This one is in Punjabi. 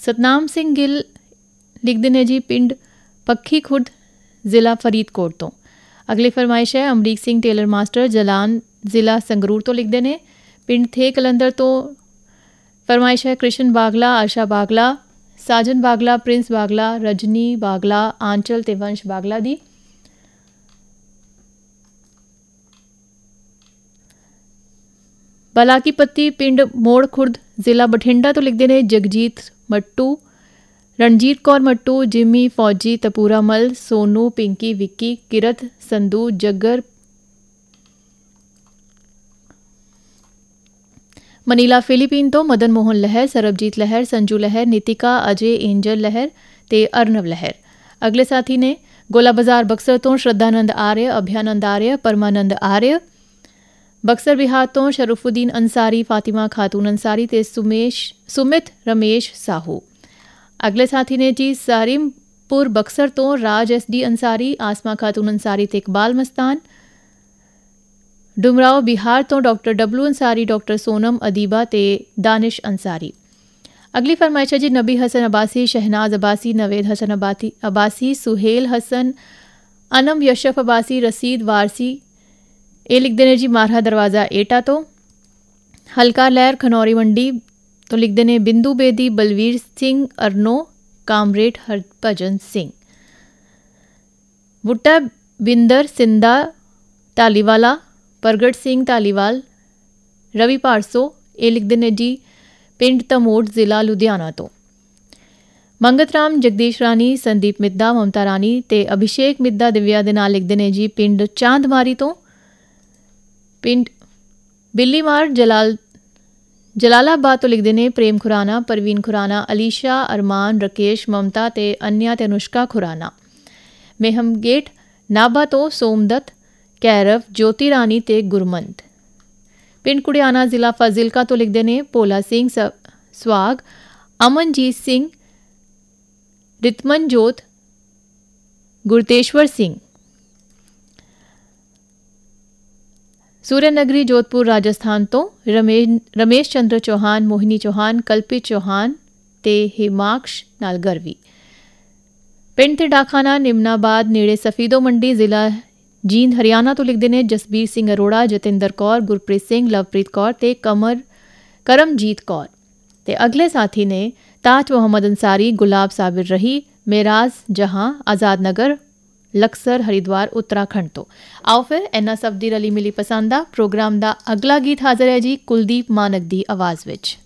ਸਤਨਾਮ ਸਿੰਘ ਗਿੱਲ ਲਿਖਦੇ ਨੇ ਜੀ ਪਿੰਡ ਪੱਖੀ ਖੁਰਦ ਜ਼ਿਲ੍ਹਾ ਫਰੀਦਕੋਟ ਤੋਂ। ਅਗਲੀ ਫਰਮਾਇਸ਼ ਹੈ ਅਮਰੀਕ ਸਿੰਘ ਟੇਲਰ ਮਾਸਟਰ ਜਲਾਨ ਜ਼ਿਲ੍ਹਾ ਸੰਗਰੂਰ ਤੋਂ ਲਿਖਦੇ ਨੇ। ਪਿੰਡ ਥੇ ਕਲੰਦਰ ਤੋਂ ਫਰਮਾਇਸ਼ ਹੈ ਕ੍ਰਿਸ਼ਨ ਬਾਗਲਾ, ਆਸ਼ਾ ਬਾਗਲਾ, ਸਾਜਨ ਬਾਗਲਾ, ਪ੍ਰਿੰਸ ਬਾਗਲਾ, ਰਜਨੀ ਬਾਗਲਾ, ਆਂਚਲ ਤੇ ਵੰਸ਼ ਬਾਗਲਾ ਦੀ। ਬਲਾਕੀ ਪੱਤੀ ਪਿੰਡ ਮੋੜ ਖੁਰਦ ਜ਼ਿਲ੍ਹਾ ਬਠਿੰਡਾ ਤੋਂ ਲਿਖਦੇ ਨੇ ਜਗਜੀਤ ਮੱਟੂ, ਰਣਜੀਤ ਕੌਰ ਮੱਟੂ, ਜਿਮੀ ਫੌਜੀ, ਤਪੂਰਾ ਮਲ, ਸੋਨੂ, ਪਿੰਕੀ, ਵਿੱਕੀ, ਕਿਰਤ, ਸੰਧੂ, ਜੱਗਰ, ਮਨੀਲਾ ਫਿਲੀਪੀਨ ਤੋਂ ਮਦਨ ਮੋਹਨ ਲਹਿਰ, ਸਰਬਜੀਤ ਲਹਿਰ, ਸੰਜੂ ਲਹਿਰ, ਨੀਤਿਕਾ, ਅਜੇ, ਏਂਜਲ ਲਹਿਰ ਤੇ ਅਰਨਵ ਲਹਿਰ। ਅਗਲੇ ਸਾਥੀ ਨੇ ਗੋਲਾ ਬਾਜ਼ਾਰ ਬਕਸਰ ਤੋਂ ਸ਼ਰਧਾਨੰਦ ਆਰਿਆ, ਅਭਿਆਨੰਦ ਆਰਿਆ, ਪਰਮਾਨੰਦ ਆਰਿਆ। ਬਕਸਰ ਬਿਹਾਰ ਤੋਂ ਸ਼ਰਫੁਦੀਨ ਅੰਸਾਰੀ, ਫਾਤਿਮਾ ਖਾਤੂਨ ਅੰਸਾਰੀ ਤੇ ਸੁਮਿਤ ਰਮੇਸ਼ ਸਾਹੂ। ਅਗਲੇ ਸਾਥੀ ਨੇ ਜੀ ਸਾਰਿਮਪੁਰ ਬਕਸਰ ਤੋਂ ਰਾਜ SD ਅੰਸਾਰੀ, ਆਸਮਾ ਖਾਤੂਨ ਅੰਸਾਰੀ ਤੇ ਇਕਬਾਲ ਮਸਤਾਨ। ਡੁਮਰਾਓ ਬਿਹਾਰ ਤੋਂ doctor W Ansari, doctor Sonam ਅਦੀਬਾ ਤੇ ਦਾਨਿਸ਼ ਅੰਸਾਰੀ। ਅਗਲੀ ਫਰਮਾਇਸ਼ ਹੈ ਜੀ ਨਬੀ ਹਸਨ ਅਬਾਸੀ, ਸ਼ਹਿਨਾਜ਼ ਅਬਾਸੀ, ਨਵੇਦ ਹਸਨ ਅਬਾਸੀ, ਸੁਹੇਲ ਹਸਨ, ਅਨਮ ਯਸ਼ਫ ਅਬਾਸੀ, ਰਸੀਦ ਵਾਰਸੀ। ਇਹ ਲਿਖਦੇ ਨੇ ਜੀ ਮਾਰਹਾ ਦਰਵਾਜ਼ਾ ਏਟਾ ਤੋਂ। ਹਲਕਾ ਲਹਿਰ ਖਨੌਰੀ ਮੰਡੀ ਤੋਂ ਲਿਖਦੇ ਨੇ ਬਿੰਦੂ ਬੇਦੀ, ਬਲਵੀਰ ਸਿੰਘ ਅਰਨੋ, ਕਾਮਰੇਡ ਹਰਭਜਨ ਸਿੰਘ। ਬੁੱਟਾ ਬਿੰਦਰ ਸਿੰਦਾ ਢਾਲੀਵਾਲਾ, ਪ੍ਰਗਟ ਸਿੰਘ ਢਾਲੀਵਾਲ, ਰਵੀ ਭਾਰਸੋ। ਇਹ ਲਿਖਦੇ ਨੇ ਜੀ ਪਿੰਡ ਧਮੋਟ ਜ਼ਿਲ੍ਹਾ ਲੁਧਿਆਣਾ ਤੋਂ। ਮੰਗਤ ਰਾਮ, ਜਗਦੀਸ਼ ਰਾਣੀ, ਸੰਦੀਪ ਮਿੱਦਾ, ਮਮਤਾ ਰਾਣੀ ਤੇ ਅਭਿਸ਼ੇਕ ਮਿੱਦਾ ਦਿਵਿਆ ਦੇ ਨਾਲ ਲਿਖਦੇ ਨੇ ਜੀ ਪਿੰਡ ਚਾਂਦਮਾਰੀ ਤੋਂ। ਪਿੰਡ ਬਿੱਲੀਮਾਰ ਜਲਾਲਾਬਾਦ ਤੋਂ ਲਿਖਦੇ ਨੇ ਪ੍ਰੇਮ ਖੁਰਾਨਾ, ਪਰਵੀਨ ਖੁਰਾਨਾ, ਅਲੀਸ਼ਾ, ਅਰਮਾਨ, ਰਕੇਸ਼, ਮਮਤਾ ਤੇ ਅਨਿਆ ਤੇ ਅਨੁਸ਼ਕਾ ਖੁਰਾਨਾ। ਮੇਹਮਗੇਟ ਨਾਭਾ ਤੋਂ ਸੋਮਦੱਤ, ਕੈਰਵ, ਜੋਤੀ ਰਾਣੀ ਤੇ ਗੁਰਮੰਤ। ਪਿੰਡ ਕੁੜਿਆਣਾ ਜ਼ਿਲ੍ਹਾ ਫਾਜ਼ਿਲਕਾ ਤੋਂ ਲਿਖਦੇ ਨੇ ਭੋਲਾ ਸਿੰਘ ਸਵਾਗ, ਅਮਨਜੀਤ ਸਿੰਘ, ਰਿਤਮਨਜੋਤ, ਗੁਰਤੇਸ਼ਵਰ ਸਿੰਘ। सूर्यनगरी जोधपुर राजस्थान तो रमेश चंद्र चौहान, मोहिनी चौहान, कल्पित चौहान ते हिमाक्ष नाल गरवी। पिंड ते डाखाना निमनाबाद नेड़े सफीदो मंडी जिला जींद हरियाणा तो लिखते हैं जसबीर सिंह अरोड़ा, जतिंदर कौर, गुरप्रीत सिंह, लवप्रीत कौर ते करमजीत कौर। ते अगले साथी ने ताज मोहम्मद अंसारी, गुलाब साबिर रही, मेराज जहां, आज़ाद नगर, लक्सर, हरिद्वार, उत्तराखंड तो। आओ फिर इन्ना सब दी रली मिली पसंद आ प्रोग्राम दा अगला गीत हाजिर है जी कुलदीप मानक दी आवाज़ विच।